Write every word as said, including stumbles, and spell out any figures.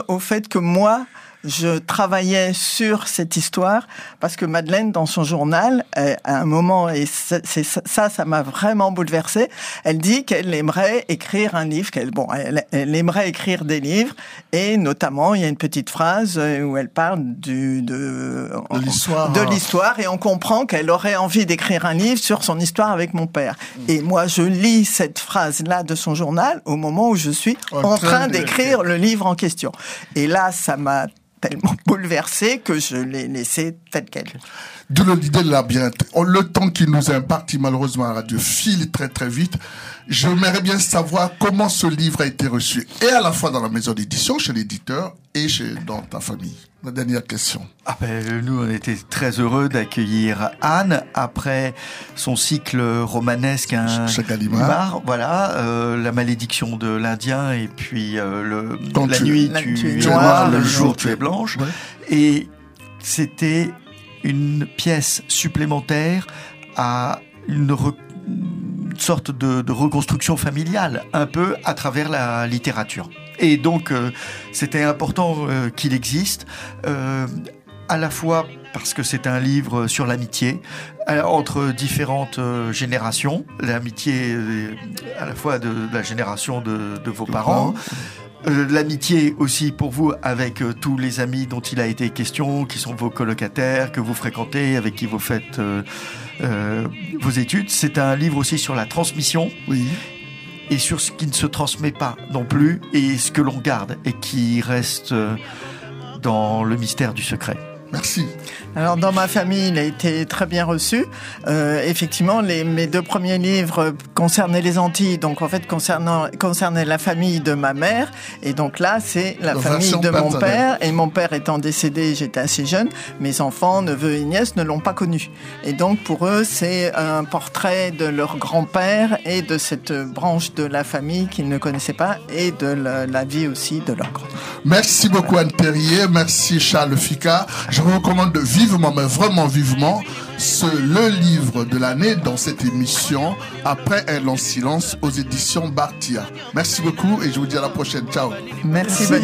au fait que moi, je travaillais sur cette histoire parce que Madeleine, dans son journal, à un moment, et c'est, c'est ça, ça m'a vraiment bouleversée, elle dit qu'elle aimerait écrire un livre, qu'elle, bon, elle, elle aimerait écrire des livres, et notamment, il y a une petite phrase où elle parle du, de, de l'histoire, de l'histoire, et on comprend qu'elle aurait envie d'écrire un livre sur son histoire avec mon père. Et moi, je lis cette phrase-là de son journal au moment où je suis en, en train d'écrire le livre en question. Et là, ça m'a tellement bouleversée que je l'ai laissée telle qu'elle. De l'idée de la bien. Le temps qui nous est imparti malheureusement à la radio file très très vite. J'aimerais bien savoir comment ce livre a été reçu, et à la fois dans la maison d'édition, chez l'éditeur, et chez, dans ta famille. La dernière question. Ah ben, nous, on était très heureux d'accueillir Anne après son cycle romanesque, un chez Gallimard. Voilà, euh, La malédiction de l'Indien, et puis euh, le, la tu, nuit la tu, tu es noire, noire, le jour tu es blanche. Ouais. Et c'était une pièce supplémentaire à une, re, une sorte de, de reconstruction familiale, un peu à travers la littérature. Et donc, euh, c'était important euh, qu'il existe, euh, à la fois parce que c'est un livre sur l'amitié euh, entre différentes euh, générations, l'amitié euh, à la fois de, de la génération de, de vos parents, euh, l'amitié aussi pour vous avec euh, tous les amis dont il a été question, qui sont vos colocataires, que vous fréquentez, avec qui vous faites euh, euh, vos études. C'est un livre aussi sur la transmission. Oui. Et sur ce qui ne se transmet pas non plus, et ce que l'on garde, et qui reste dans le mystère du secret. Merci. Alors, dans ma famille, il a été très bien reçu. Euh, effectivement, les, mes deux premiers livres concernaient les Antilles, donc en fait, concernant, concernaient la famille de ma mère. Et donc là, c'est la Le famille de mon paternelle. père. Et mon père étant décédé, j'étais assez jeune. Mes enfants, neveux et nièces, ne l'ont pas connu. Et donc, pour eux, c'est un portrait de leur grand-père et de cette branche de la famille qu'ils ne connaissaient pas, et de la, la vie aussi de leur grand-père. Merci beaucoup Anne Terrier, merci Charles Fica. Je vous recommande vivement, mais vraiment vivement, ce, le livre de l'année dans cette émission, Après un long silence, aux éditions Bartia. Merci beaucoup et je vous dis à la prochaine. Ciao. Merci.